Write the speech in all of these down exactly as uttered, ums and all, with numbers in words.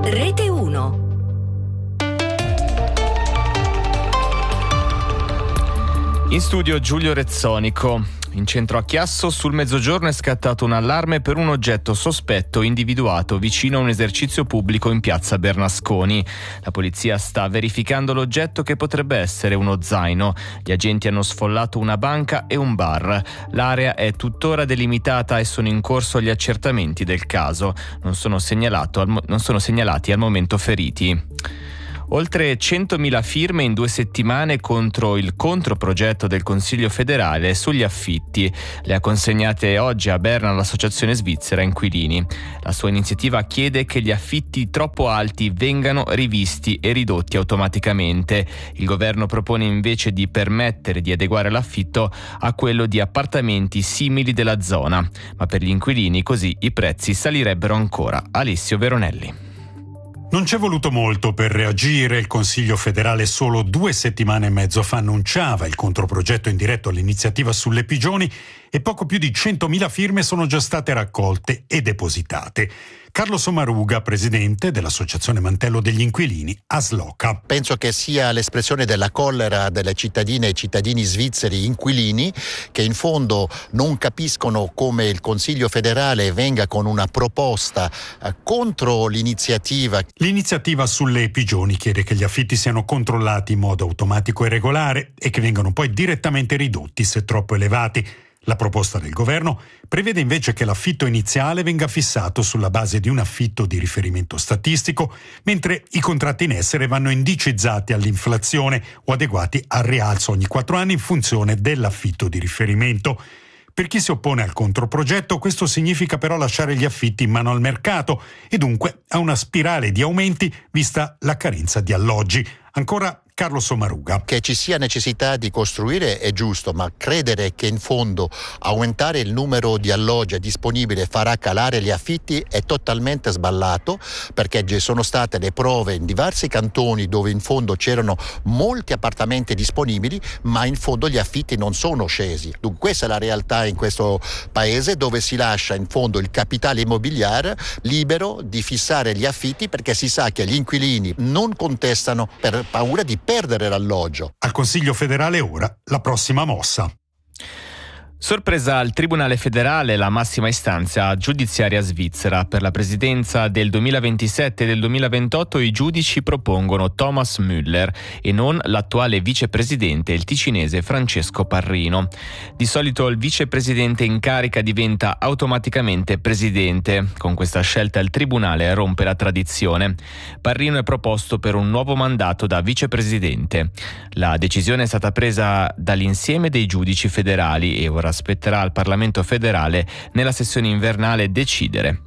Rete uno. In studio Giulio Rezzonico. In centro a Chiasso, sul mezzogiorno è scattato un allarme per un oggetto sospetto individuato vicino a un esercizio pubblico in piazza Bernasconi. La polizia sta verificando l'oggetto, che potrebbe essere uno zaino. Gli agenti hanno sfollato una banca e un bar. L'area è tuttora delimitata e sono in corso gli accertamenti del caso. Non sono, segnalato al, non sono segnalati al momento feriti. Oltre centomila firme in due settimane contro il controprogetto del Consiglio federale sugli affitti. Le ha consegnate oggi a Berna l'associazione svizzera Inquilini. La sua iniziativa chiede che gli affitti troppo alti vengano rivisti e ridotti automaticamente. Il governo propone invece di permettere di adeguare l'affitto a quello di appartamenti simili della zona. Ma per gli inquilini così i prezzi salirebbero ancora. Alessio Veronelli. Non c'è voluto molto per reagire. Il Consiglio federale solo due settimane e mezzo fa annunciava il controprogetto indiretto all'iniziativa sulle pigioni e poco più di centomila firme sono già state raccolte e depositate. Carlo Sommaruga, presidente dell'Associazione Mantello degli Inquilini, Asloca. Penso che sia l'espressione della collera delle cittadine e cittadini svizzeri inquilini, che in fondo non capiscono come il Consiglio federale venga con una proposta eh, contro l'iniziativa. L'iniziativa sulle pigioni chiede che gli affitti siano controllati in modo automatico e regolare e che vengano poi direttamente ridotti se troppo elevati. La proposta del governo prevede invece che l'affitto iniziale venga fissato sulla base di un affitto di riferimento statistico, mentre i contratti in essere vanno indicizzati all'inflazione o adeguati al rialzo ogni quattro anni in funzione dell'affitto di riferimento. Per chi si oppone al controprogetto, questo significa però lasciare gli affitti in mano al mercato e dunque a una spirale di aumenti vista la carenza di alloggi. Ancora Carlo Sommaruga. Che ci sia necessità di costruire è giusto, ma credere che in fondo aumentare il numero di alloggi disponibili farà calare gli affitti è totalmente sbagliato, perché ci sono state le prove in diversi cantoni dove in fondo c'erano molti appartamenti disponibili, ma in fondo gli affitti non sono scesi. Dunque questa è la realtà in questo paese, dove si lascia in fondo il capitale immobiliare libero di fissare gli affitti, perché si sa che gli inquilini non contestano per paura di perdere l'alloggio. Al Consiglio federale ora la prossima mossa. Sorpresa al Tribunale federale, la massima istanza giudiziaria svizzera. Per la presidenza del duemilaventisette e del duemilaventotto i giudici propongono Thomas Müller e non l'attuale vicepresidente, il ticinese Francesco Parrino. Di solito il vicepresidente in carica diventa automaticamente presidente. Con questa scelta il Tribunale rompe la tradizione. Parrino è proposto per un nuovo mandato da vicepresidente. La decisione è stata presa dall'insieme dei giudici federali e ora aspetterà al Parlamento federale nella sessione invernale decidere.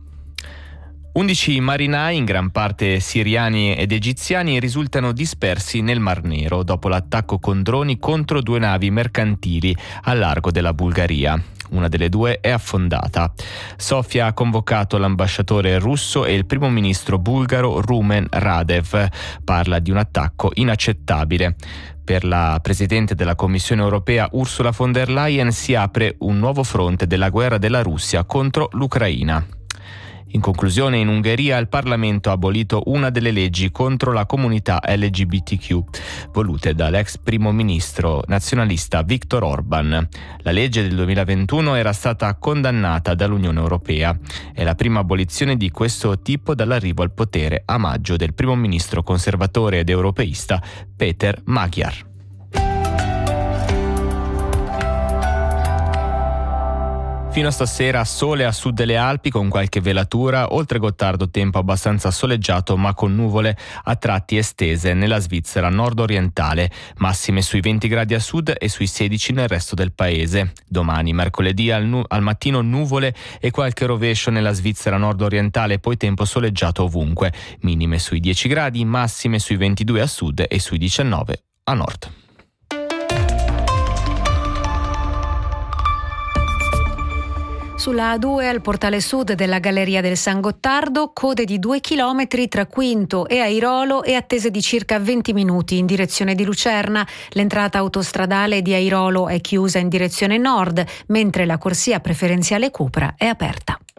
undici marinai, in gran parte siriani ed egiziani, risultano dispersi nel Mar Nero dopo l'attacco con droni contro due navi mercantili al largo della Bulgaria. Una delle due è affondata. Sofia ha convocato l'ambasciatore russo e il primo ministro bulgaro Rumen Radev. Parla di un attacco inaccettabile. Per la Presidente della Commissione europea Ursula von der Leyen si apre un nuovo fronte della guerra della Russia contro l'Ucraina. In conclusione, in Ungheria il Parlamento ha abolito una delle leggi contro la comunità L G B T Q, volute dall'ex primo ministro nazionalista Viktor Orban. La legge del duemilaventuno era stata condannata dall'Unione Europea. È la prima abolizione di questo tipo dall'arrivo al potere a maggio del primo ministro conservatore ed europeista Peter Magyar. Fino a stasera sole a sud delle Alpi con qualche velatura, oltre Gottardo tempo abbastanza soleggiato ma con nuvole a tratti estese nella Svizzera nord-orientale, massime sui venti gradi a sud e sui sedici nel resto del paese. Domani mercoledì al, nu- al mattino nuvole e qualche rovescio nella Svizzera nord-orientale, poi tempo soleggiato ovunque, minime sui dieci gradi, massime sui ventidue a sud e sui diciannove a nord. Sulla A due al portale sud della Galleria del San Gottardo, code di due chilometri tra Quinto e Airolo e attese di circa venti minuti in direzione di Lucerna. L'entrata autostradale di Airolo è chiusa in direzione nord, mentre la corsia preferenziale Cupra è aperta.